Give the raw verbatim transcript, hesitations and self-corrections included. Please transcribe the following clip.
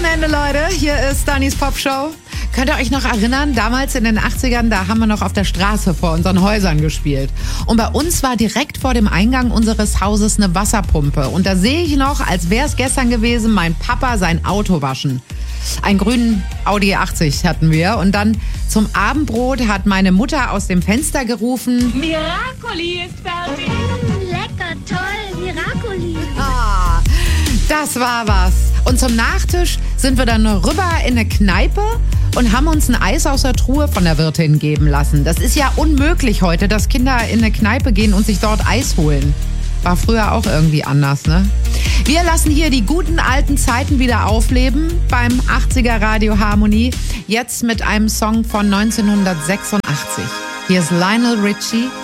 Wochenende, Leute. Hier ist Dannys Popshow. Könnt ihr euch noch erinnern, damals in den achtzigern, da haben wir noch auf der Straße vor unseren Häusern gespielt. Und bei uns war direkt vor dem Eingang unseres Hauses eine Wasserpumpe. Und da sehe ich noch, als wäre es gestern gewesen, mein Papa sein Auto waschen. Einen grünen Audi achtzig hatten wir. Und dann zum Abendbrot hat meine Mutter aus dem Fenster gerufen: Miracoli ist fertig. Mm, lecker, toll, Miracoli. Ah, das war was. Und zum Nachtisch sind wir dann rüber in eine Kneipe und haben uns ein Eis aus der Truhe von der Wirtin geben lassen. Das ist ja unmöglich heute, dass Kinder in eine Kneipe gehen und sich dort Eis holen. War früher auch irgendwie anders, ne? Wir lassen hier die guten alten Zeiten wieder aufleben beim achtziger Radio Harmonie. Jetzt mit einem Song von neunzehnhundertsechsundachtzig. Hier ist Lionel Richie